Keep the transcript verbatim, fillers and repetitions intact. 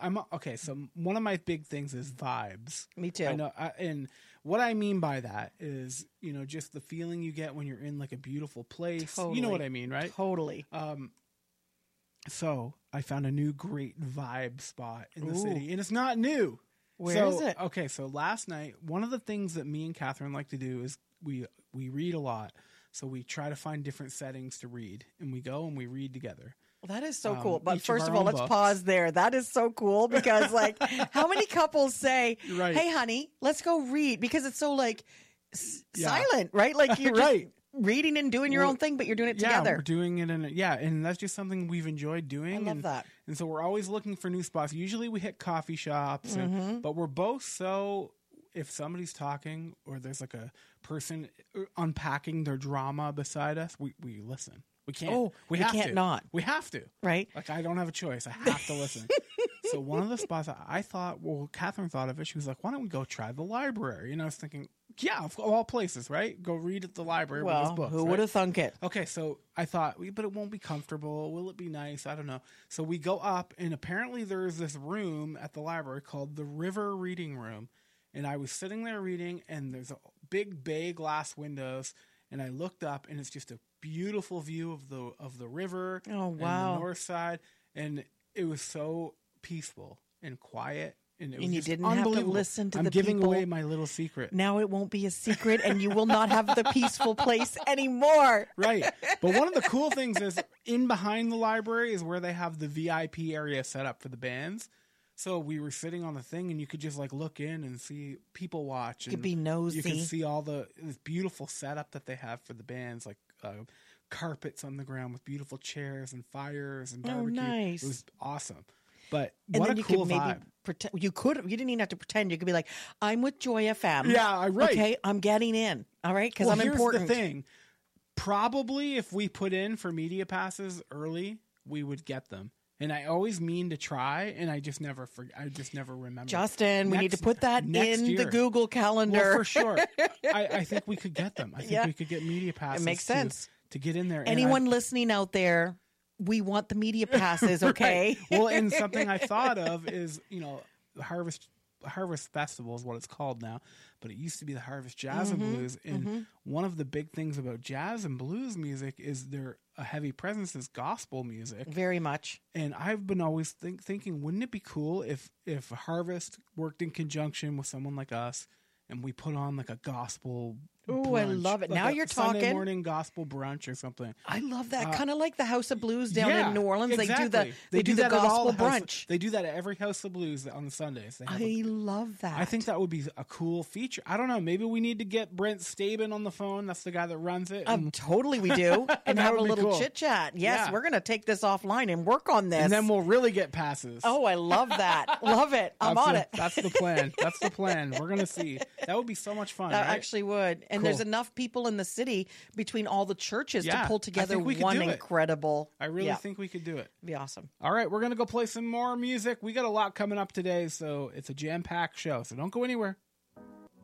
I'm okay. So one of my big things is vibes. Me too. I know, I, and what I mean by that is, you know, just the feeling you get when you're in like a beautiful place. Totally. You know what I mean, right? Totally. Um, so I found a new great vibe spot in the Ooh. city, and it's not new. Where so, is it? Okay, so last night, one of the things that me and Catherine like to do is we we read a lot. So we try to find different settings to read, and we go and we read together. Well, that is so Um, cool. But each of first our of all, own let's books. pause there. That is so cool because, like, how many couples say, Right. "Hey, honey, let's go read," because it's so like s- Yeah. silent, right? Like you're Right. just reading and doing your Well, own thing, but you're doing it yeah, together. we're doing it in a, yeah, and that's just something we've enjoyed doing. I love and, that. And so we're always looking for new spots. Usually we hit coffee shops, and, Mm-hmm. but we're both so. If somebody's talking or there's like a person unpacking their drama beside us, we, we listen. We can't. Oh, we you have can't to. not. We have to. Right. Like I don't have a choice. I have to listen. So one of the spots I, I thought, well, Catherine thought of it. She was like, "Why don't we go try the library?" And I was thinking, yeah, of all places, right? Go read at the library with Well, those books. who right? would have thunk it? Okay, so I thought, but it won't be comfortable. Will it be nice? I don't know. So we go up, and apparently there is this room at the library called the River Reading Room. And I was sitting there reading, and there's a big bay glass windows, and I looked up, and it's just a beautiful view of the of the river. Oh, and wow. the north side, and it was so peaceful and quiet. And, it was And you just didn't have to unbelievable. listen to I'm the giving people. away my little secret. Now it won't be a secret, and you will not have the peaceful place anymore. Right. But one of the cool things is in behind the library is where they have the V I P area set up for the bands. So we were sitting on the thing, and you could just like look in and see people watch. And could be nosy. You could see all the this beautiful setup that they have for the bands, like uh, carpets on the ground with beautiful chairs and fires and Oh, barbecue. nice. It was awesome. But And what then a you cool could maybe vibe. pretend. You could. You didn't even have to pretend. You could be like, "I'm with Joy F M." Yeah, right. Okay, I'm getting in. All right, because Well, I'm here's important. the thing. Probably if we put in for media passes early, we would get them. And I always mean to try, and I just never forget. I just never remember. Justin, we need to Next- put that next in year. the Google Calendar. Well, for sure. I, I think we could get them. I think Yeah. we could get media passes. makes to- sense. to get in there. And Anyone I- listening out there, we want the media passes. Okay. Right. Well, and something I thought of is, you know, the Harvest Harvest Festival is what it's called now, but it used to be the Harvest Jazz Mm-hmm. and Blues. And one of the big things about jazz and blues music is there a heavy presence is gospel music. Very much. And I've been always think, thinking, wouldn't it be cool if if Harvest worked in conjunction with someone like us, and we put on like a gospel. Ooh, I brunch, love it. like Now a you're Sunday talking. morning gospel brunch or something. I love that. kind of like the House of Blues down Uh, Yeah, in New Orleans. They do exactly. the they, do, the that at all gospel the House- brunch. They do that at every House of Blues on the Sundays. They have I a- love that. I think that would be a cool feature. I don't know. Maybe we need to get Brent Staben on the phone. That's the guy that runs it. Um, And, totally, we do, and That have a would be little cool. chit chat. Yes, Yeah. we're going to take this offline and work on this. and then we'll really get passes. oh, I love that. Love it. I'm That's on the, it. That's the plan. That's the plan. We're gonna see. That would be so much fun. That right? actually would. And Cool. there's enough people in the city between all the churches Yeah, to pull I together think we could one do it. incredible. I really yeah, think we could do it. be awesome. All right, we're gonna go play some more music. We got a lot coming up today, so it's a jam-packed show. So don't go anywhere.